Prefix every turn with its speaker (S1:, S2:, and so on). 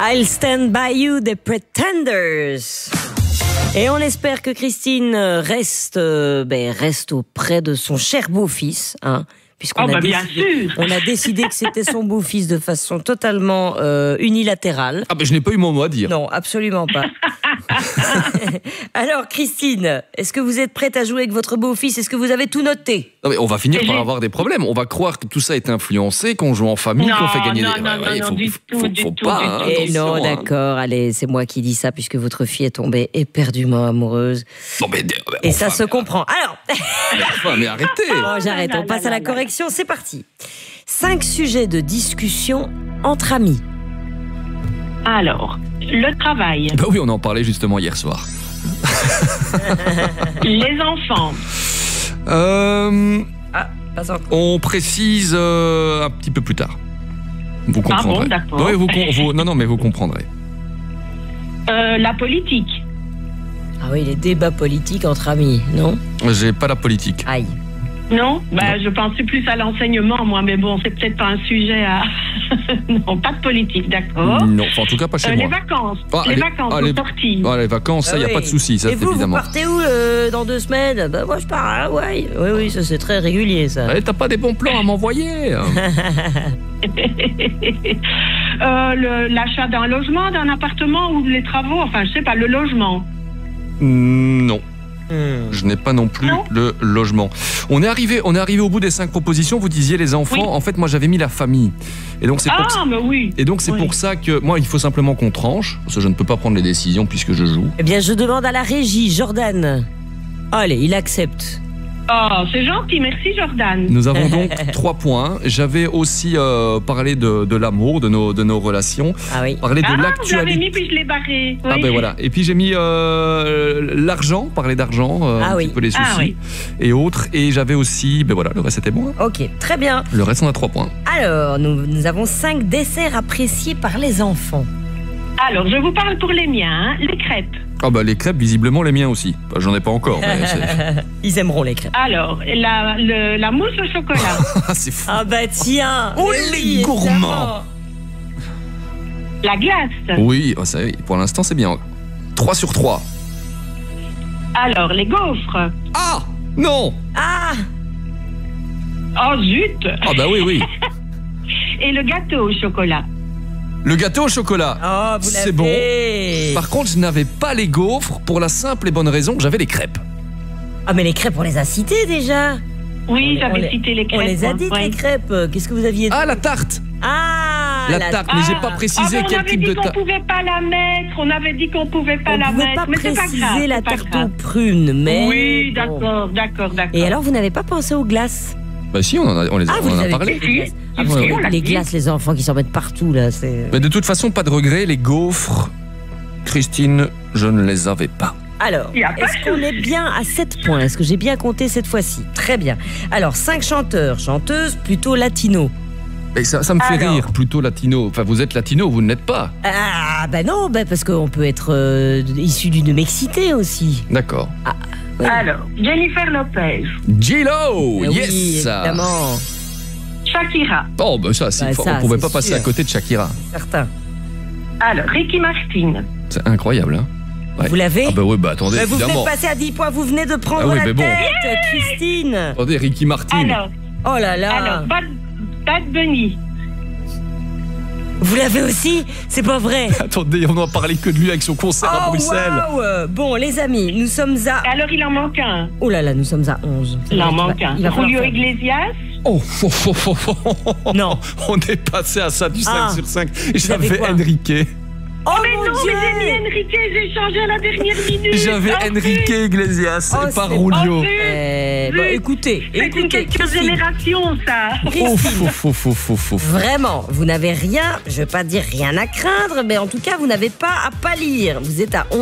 S1: I'll Stand By You des Pretenders. Et on espère que Christine reste auprès de son cher beau-fils, hein, puisqu'on on a décidé que c'était son beau-fils de façon totalement unilatérale.
S2: Ah ben je n'ai pas eu mon mot à dire.
S1: Non, absolument pas. Alors Christine, est-ce que vous êtes prête à jouer avec votre beau-fils? Est-ce que vous avez tout noté?
S2: Non, mais on va finir par avoir des problèmes. On va croire que tout ça est influencé, qu'on joue en famille, qu'on fait gagner des... Faut pas.
S1: Non, d'accord. Allez, c'est moi qui dis ça puisque votre fille est tombée éperdument amoureuse.
S2: Non, mais,
S1: et ça se comprend. Alors.
S2: mais arrêtez.
S1: Bon, j'arrête. On passe à la correction. C'est parti. 5 sujets de discussion entre amis.
S3: Alors, le travail.
S2: Bah oui, on en parlait justement hier soir.
S3: Les enfants.
S1: Pas encore.
S2: On précise un petit peu plus tard. Vous comprendrez.
S3: Ah bon, d'accord.
S2: Oui, non, mais vous comprendrez.
S3: La politique.
S1: Ah oui, les débats politiques entre amis, non?
S2: J'ai pas la politique.
S1: Aïe.
S3: Non, je pensais plus à l'enseignement, moi, mais bon, c'est peut-être pas un sujet à... Non, pas de politique, d'accord.
S2: Non, enfin, en tout cas pas chez moi.
S3: Les vacances, les sorties.
S2: Les vacances, ça, il n'y a pas de souci, ça,
S1: et vous,
S2: évidemment.
S1: Vous partez où dans 2 semaines? Bah, moi, je pars à Hawaï. Oui, ça, c'est très régulier, ça.
S2: T'as pas des bons plans à m'envoyer?
S3: L'achat d'un logement, d'un appartement ou les travaux, enfin, je sais pas, le logement.
S2: Non. Je n'ai pas non plus le logement. On est arrivé au bout des 5 propositions. Vous disiez les enfants. Oui. En fait, moi, j'avais mis la famille. Et donc, c'est pour ça que moi, il faut simplement qu'on tranche. Parce que je ne peux pas prendre les décisions puisque je joue.
S1: Eh bien, je demande à la régie, Jordan. Allez, il accepte.
S3: Oh, c'est gentil, merci Jordan.
S2: Nous avons donc 3 points. J'avais aussi parlé de l'amour, de nos relations.
S1: Ah oui.
S2: Parlé de l'actualité.
S3: Vous l'avez mis puis je l'ai barré. Oui.
S2: Ah ben voilà. Et puis j'ai mis l'argent, parler d'argent, un petit peu les soucis et autres. Et j'avais aussi, le reste c'était bon.
S1: Ok, très bien.
S2: Le reste on a 3 points.
S1: Alors, nous avons 5 desserts appréciés par les enfants.
S3: Alors, je vous parle pour les miens, les crêpes.
S2: Ah les crêpes, visiblement les miens aussi. J'en ai pas encore. Mais
S1: ils aimeront les crêpes.
S3: Alors, la mousse au chocolat.
S2: C'est fou.
S1: Ah tiens.
S2: Les gourmands.
S3: La glace.
S2: Oui, pour l'instant c'est bien. 3 sur 3.
S3: Alors, les gaufres.
S2: Ah non.
S3: Oh zut.
S2: Oui.
S3: Et le gâteau au chocolat.
S2: Le gâteau au chocolat, c'est bon. Par contre, je n'avais pas les gaufres pour la simple et bonne raison que j'avais les crêpes.
S1: Ah mais les crêpes, on les a citées déjà.
S3: Oui, j'avais cité les crêpes.
S1: On les a dites, les crêpes. Qu'est-ce que vous aviez dit?
S2: La tarte. La tarte, mais j'ai pas précisé quel type de tarte.
S3: On avait dit qu'on pouvait pas la mettre. On avait dit qu'on pouvait pas la mettre.
S1: Mais c'est pas grave. La tarte aux prunes, mais...
S3: Oui, d'accord.
S1: Et alors, vous n'avez pas pensé aux glaces?
S2: Si, on en a parlé.
S1: Les glaces, les enfants qui s'en mettent partout, là, c'est...
S2: Mais de toute façon, pas de regret, les gaufres, Christine, je ne les avais pas.
S1: Alors, est-ce qu'on est bien à 7 points? Est-ce que j'ai bien compté cette fois-ci? Très bien. Alors, 5 chanteurs, chanteuses, plutôt latino.
S2: Mais ça me fait rire, plutôt latino. Enfin, vous êtes latino, vous ne l'êtes pas.
S1: Non, parce qu'on peut être issu d'une mexité aussi.
S2: D'accord.
S3: Oui. Alors, Jennifer Lopez.
S2: J-Lo, yes.
S1: Oui, évidemment.
S3: Shakira.
S2: Oh, ça, on pouvait pas passer à côté de Shakira.
S1: Certain.
S3: Alors, Ricky Martin.
S2: C'est incroyable, hein. Ouais.
S1: Vous l'avez?
S2: Attendez,
S1: vous
S2: évidemment.
S1: venez de passer à 10 points, vous venez de prendre la tête, Christine.
S2: Attendez, Ricky Martin.
S3: Alors,
S1: oh là là.
S3: Alors, Bad Bunny.
S1: Vous l'avez aussi? C'est pas vrai.
S2: Attendez, on n'en parlait que de lui avec son concert à Bruxelles.
S1: Wow. Bon, les amis, nous sommes à...
S3: Alors, il en manque un.
S1: Oh là là, nous sommes à 11.
S3: Il en manque un. Julio Iglesias.
S1: Non.
S2: On est passé à ça du 5 sur 5. J'avais Enrique.
S3: Oh mais non, mais j'ai mis Enrique, j'ai changé à la dernière minute.
S2: J'avais Enrique Iglesias et pas Julio.
S1: Écoutez,
S3: c'est une question de génération, ça.
S1: Vraiment, vous n'avez rien, je vais pas dire rien à craindre, mais en tout cas, vous n'avez pas à pâlir. Vous êtes à 11.